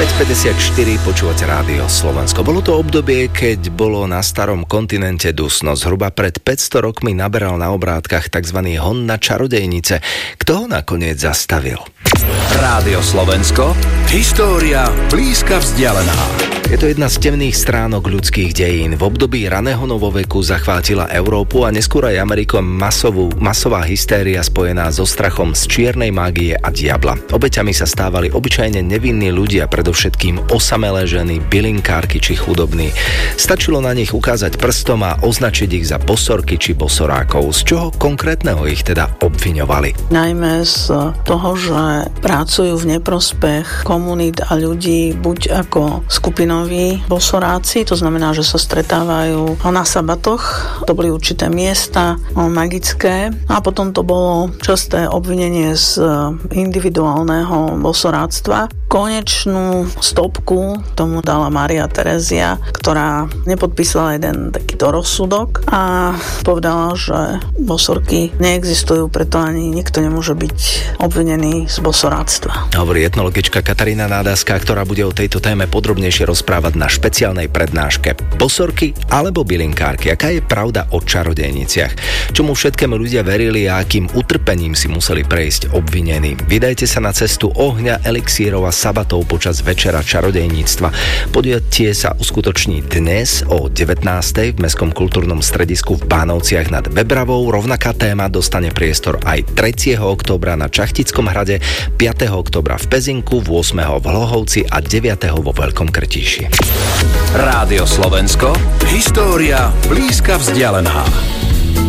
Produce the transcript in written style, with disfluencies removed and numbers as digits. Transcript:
5:54, počúvate Rádio Slovensko. Bolo to obdobie, keď bolo na starom kontinente dusno. Zhruba pred 500 rokmi naberal na obrátkach tzv. Hon na čarodejnice. Kto ho nakoniec zastavil? Rádio Slovensko, história blízka vzdialená. Je to jedna z temných stránok ľudských dejín. V období raného novoveku zachvátila Európu a neskôr aj Ameriku masová hystéria spojená so strachom z čiernej mágie a diabla. Obeťami sa stávali obyčajne nevinní ľudia, predovšetkým osamelé ženy, bylinkárky či chudobní. Stačilo na nich ukázať prstom a označiť ich za bosorky či bosorákov. Z čoho konkrétneho ich teda obviňovali? Najmä z toho, že pracujú v neprospech komunít a ľudí buď ako skupinoví bosoráci, to znamená, že sa stretávajú na sabatoch, to boli určité miesta magické a potom to bolo časté obvinenie z individuálneho bosoráctva. Konečnú stopku tomu dala Mária Terezia, ktorá nepodpísala jeden takýto rozsudok a povedala, že bosorky neexistujú, preto ani nikto nemôže byť obvinený z bosoráctva. Hovorí etnologička Katarína Nádaská, ktorá bude o tejto téme podrobnejšie rozprávať na špeciálnej prednáške. Bosorky alebo bylinkárky, aká je pravda o čarodejniciach? Čomu všetkému ľudia verili a akým utrpením si museli prejsť obvinení? Vydajte sa na cestu ohňa, elixírov a sabatov počas večera čarodejníctva. Podujatie sa uskutoční dnes o 19:00 v Mestskom kultúrnom stredisku v Bánovciach nad Bebravou. Rovnaká téma dostane priestor aj 3. októbra na Čachtickom hrade, 5. októbra v Pezinku, 8. v Hlohovci a 9. vo Veľkom Krtíši. Rádio Slovensko, história blízka vzdialená.